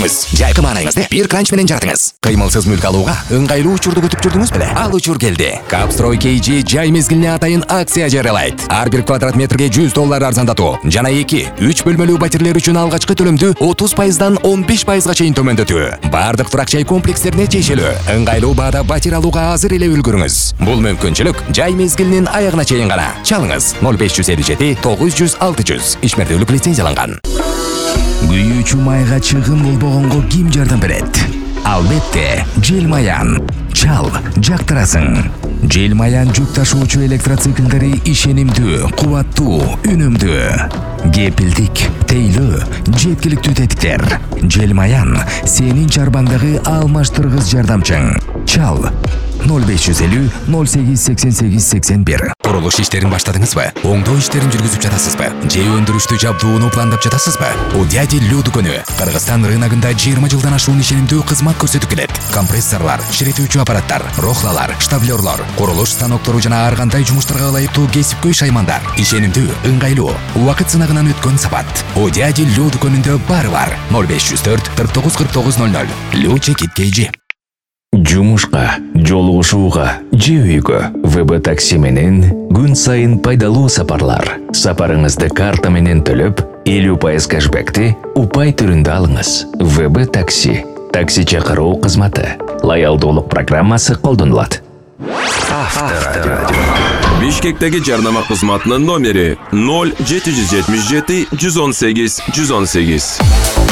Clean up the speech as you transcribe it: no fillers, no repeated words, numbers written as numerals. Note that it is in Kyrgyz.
көрсөтүңүз. Жайкы маанайыңызды бир кранч менен жаратыңыз. Кыймылсыз мүлк алууга ыңгайлуу учурду күтүп жүрдүңүз беле? Ал учур келди. Капстрой KG жай мезгилине атайын акция жарыялайт. Ар бир квадрат метрге $100 арзандатуу жана 2-3 бөлмөлүү батирлер үчүн алгачкы төлөмдү 30%дан 15%га чейин төмөндөтүү. Бардык турак жай комплекстерине тиешелүү. Ыңгайлуу баада батир алууга азыр эле үлгүрүңүз. Бул мүмкүнчүлүк жай мезгилинин аягына чейин гана. Чалыңыз 0557 900 600. Ишмердүүлүк лицензияланган. Күйүүчү майга чыгым болбогонго ким жардам берет? Албетте, Желмаян. Чал, жактырасың. Желмаян жүк ташуучу электроциклдери ишенимдүү, кубаттуу, үнөмдүү. Кепилдик, тейлөө, жеткиликтүү тетиктер. Желмаян сенин чарбаңдагы алмаштыргыс жардамчың. Чал 0550 08 88 81. Курулуш иштерин баштадыңызбы? Оңдоо иштерин жүргүзүп жатасызбы? Же өндүрүштү жабдууну пландап жатасызбы? Удяди Лю дүкөнү Кыргызстан рыногунда 20 жылдан ашуун ишенимдүү кызмат көрсөтүп келет. Компрессорлор, ширетүүчү аппараттар, рохлалар, штаблерлор, курулуш станоктору жана ар кандай жумуштарга ылайыктуу кесипкөй шаймандар. Ишенимдүү, ыңгайлуу, убакыт сынагынан өткөн сапат. Удяди Лю дүкөнүндө баары бар. 0504 49 49 00. Лю Чекит KG. Жумушка, жолугушууга, же үйгө ВБ такси менен күн сайын пайдалуу сапарлар. Сапарыңызды карта менен төлөп, 50% кэшбэкти упай түрүндө алыңыз. ВБ такси. Такси чакыруу кызматы. Лоялдуулук программасы колдонулат. Авторадио. Бишкектеги жарнама кызматынын номери 0777 118 118.